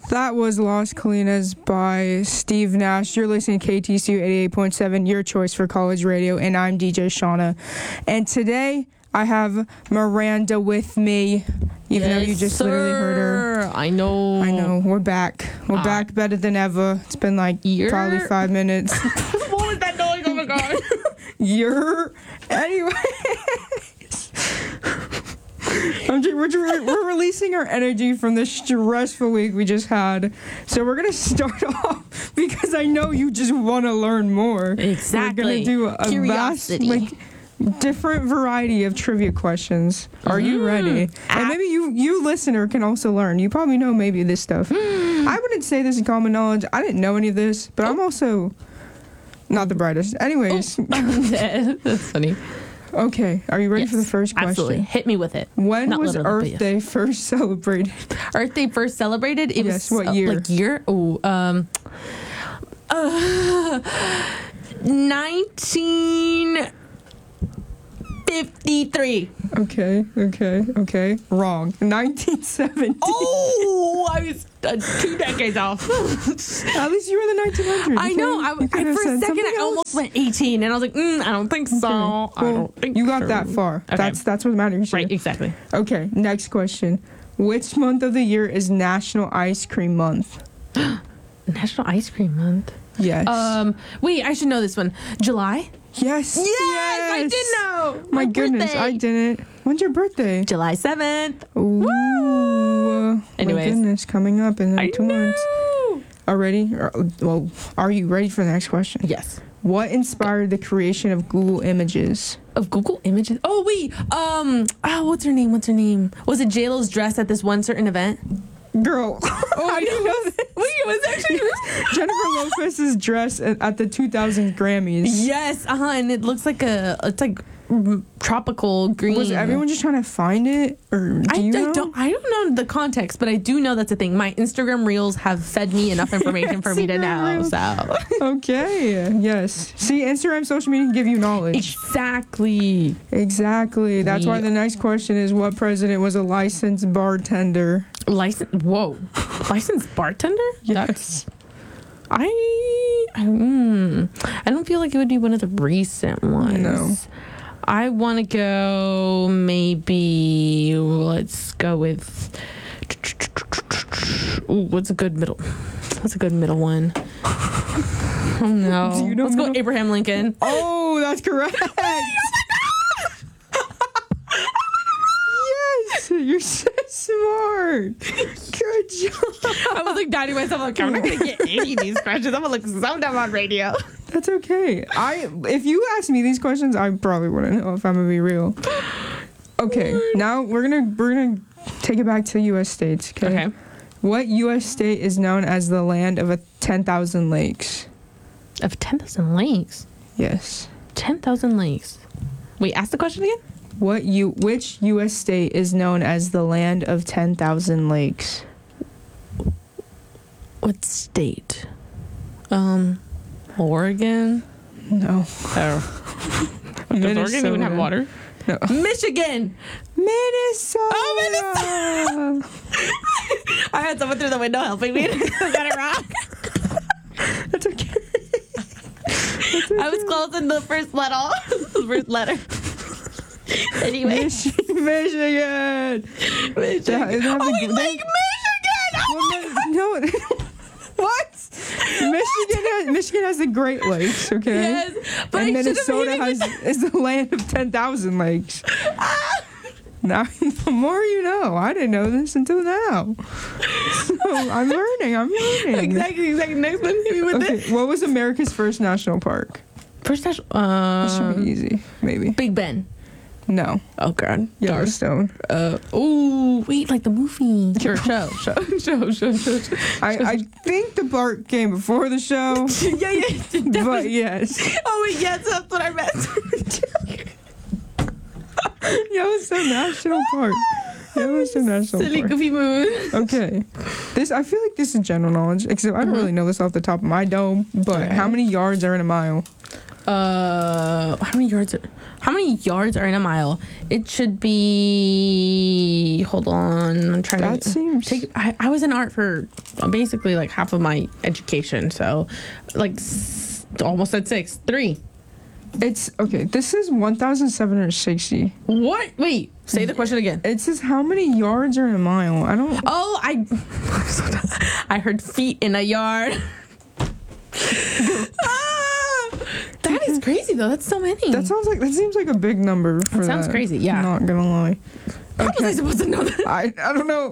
That was Las Colinas by Steve Nash. You're listening to KTCU 88.7, your choice for college radio, and I'm DJ Shauna. And today, I have Miranda with me, even though you just literally heard her. I know. We're back. We're back better than ever. It's been like probably 5 minutes. What was that noise? Oh my god. Anyways. We're releasing our energy from the stressful week we just had. So we're going to start off because I know you just want to learn more. Exactly. We're going to do a Curiosity. vast, different variety of trivia questions. Are you ready? And maybe you listener can also learn. You probably know maybe this stuff. I wouldn't say this is common knowledge. I didn't know any of this, but I'm also not the brightest. Anyways. That's funny. Okay, are you ready for the first question? Absolutely. Hit me with it. When was Earth Day first celebrated? Earth Day first celebrated? It was what year? Like year? 1953. Okay. Wrong. 1970. Oh, I was 2 decades off. At least you were the 1900s. I know. For a second, I almost went 18, and I was like, I don't think so. Well, I don't think you got that far. Okay. That's what matters. Right, exactly. Okay, next question. Which month of the year is National Ice Cream Month? National Ice Cream Month. Yes. Wait, I should know this one. July? Yes. Yes, I did know. My goodness, birthday. I didn't. When's your birthday? July 7th. Ooh. My Anyways. goodness, coming up in like 2 months. Already? Well, are you ready for the next question? Yes. What inspired the creation of Google Images? Of Google Images? Oh, wait. What's her name? Was it JLo's dress at this one certain event? Girl. Oh, I didn't know this. Wait, it was actually Jennifer Lopez's dress at the 2000 Grammys. Yes, and it looks like it's like tropical green. Was everyone just trying to find it, or I don't know the context, but I do know that's a thing. My Instagram reels have fed me enough information for me to know. Reels. So okay, yes. See, Instagram, social media can give you knowledge. Exactly. That's why the next question is: what president was a licensed bartender? Licensed bartender? Yes. I don't feel like it would be one of the recent ones. No. I want to go maybe, let's go with, what's a good middle one? Oh no. Do you know let's go Abraham Lincoln. Oh, that's correct. Yes, you're so smart. Good job. I was like doubting myself, like, I'm not going to get any of these questions. I'm going to look so dumb on radio. That's okay. If you asked me these questions, I probably wouldn't know if I'm gonna be real. Okay, now we're gonna take it back to U.S. states. Okay. What U.S. state is known as the land of 10,000 lakes? Of 10,000 lakes? Yes. 10,000 lakes. Wait, ask the question again. Which U.S. state is known as the land of 10,000 lakes? What state? Oregon? No. Oh. Does Oregon even have water? No. Michigan! Minnesota! Oh, Minnesota! I had someone through the window helping me. I got it wrong. That's okay. I was close in the first letter. Anyway. Michigan! Lake Michigan! No. What? Michigan has the Great Lakes, okay? Yes, but and Minnesota is the land of 10,000 lakes. Now, the more you know. I didn't know this until now. So I'm learning. Exactly. Next one, hit me with it. What was America's first national park? First national. This should be easy, maybe. Big Ben. No. Oh God. Yellowstone. Wait, like the movie or show. I think the park came before the show. yeah. But yes. Oh wait, yes, that's what I meant. Yellowstone National Park. Yellowstone National Silly Park. goofy moon. Okay. I feel like this is general knowledge, except I don't really know this off the top of my dome, but how many yards are in a mile? How many yards? How many yards are in a mile? It should be. Hold on, I'm trying That to seems. take. I was in art for basically like half of my education, so like almost at 6, 3. It's okay. This is 1,760. What? Wait, say the question again. It says how many yards are in a mile. I don't. Oh, I heard feet in a yard. That is crazy though. That's so many. That seems like a big number. For That sounds crazy. Yeah. Not gonna lie. How was I supposed to know that? I don't know.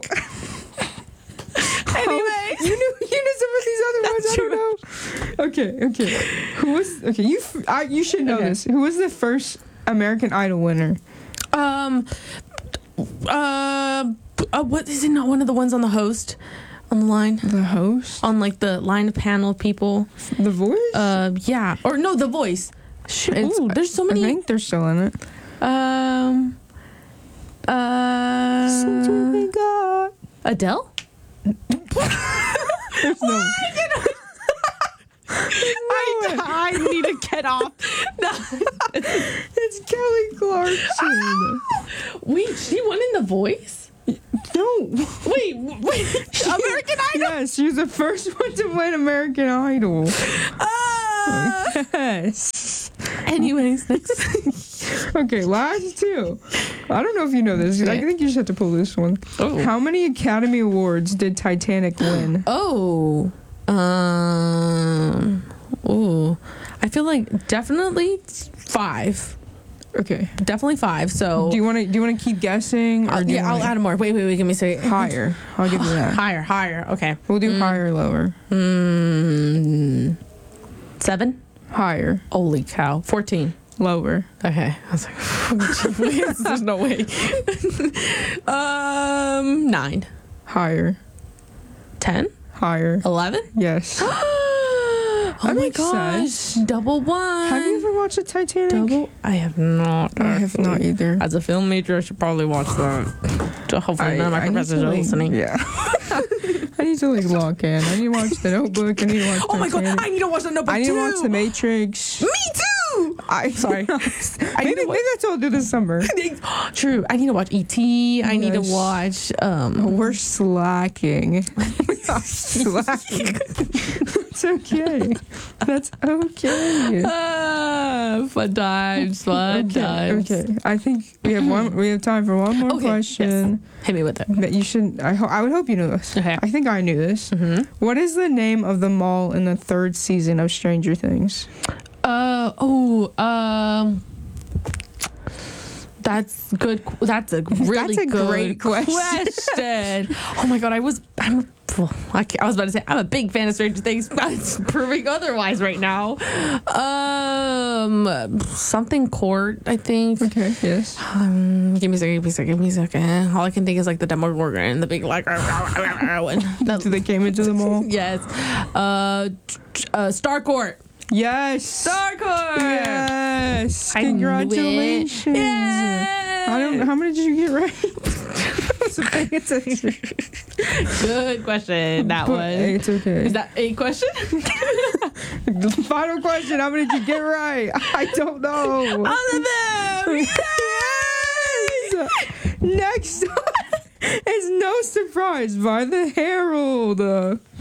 Anyway, you knew some of these other ones. That's I don't know. Okay. Who was okay? You should know Okay. this. Who was the first American Idol winner? What is it? Not one of the ones on the host, on the line, The host? on like the line of panel of people. The Voice? Yeah, or no, The Voice. It's, Ooh, there's so I many. think they're still in it. Since we got- Adele. There's no. I need to get off. It's Kelly Clarkson. Wait, she won in The Voice? No. Wait, American Idol? Yes, she was the first one to win American Idol. Yes. Anyways, next. Okay, last two. I don't know if you know this. I think you just have to pull this one. Oh. How many Academy Awards did Titanic win? Oh. Ooh. I feel like definitely 5. Okay. Definitely 5. So Do you want to keep guessing, or do you yeah, I'll wanna- add more. Wait, give me a second. higher? I'll give you that. Higher. Okay. We'll do higher or lower. 7. Higher, Holy cow. 14. lower. Okay. I was like, there's no way. 9. Higher, 10. higher. 11. Yes. Oh my makes gosh. sense. Double 1. Have you ever watched the Titanic? Double? I have not. I have not actually. either. As a film major, I should probably watch that. So hopefully none of my need professors to, are like- listening. Yeah. I need to lock in. I need to watch The Notebook. I need to watch Oh my god, Titanic. I need to watch The Notebook I need too. to watch The Matrix. Me too. Sorry. maybe that's what I'll do this summer. True. I need to watch E.T. I need to Yes. watch. We're slacking. Slacking. It's okay. That's okay. Fun times. Fun times. Okay. I think we have one. We have time for one more Okay, question. Hit me with it. That you should. I would hope you knew this. Okay. I think I knew this. Mm-hmm. What is the name of the mall in the 3rd season of Stranger Things? That's good. That's a really That's a good great question. Oh my god, I was about to say I'm a big fan of Stranger Things, but it's proving otherwise right now. Something court, I think. Okay. Yes. Give me a second. All I can think is like the Demogorgon and the big like. So they came into the mall. Yes. Star Court. Yes. Star Court. Yes. I knew it. Congratulations. Yay! I don't. How many did you get right? I wasn't paying attention. Good question. That But one. It's okay. Is that a question? The final question. How many did you get right? I don't know. All of them. Yes! Next up is No Surprise by the Herald.